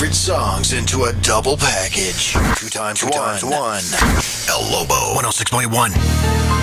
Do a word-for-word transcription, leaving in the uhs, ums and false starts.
favorite songs into a double package. Two times Two one. Times one. El Lobo, one oh six point one.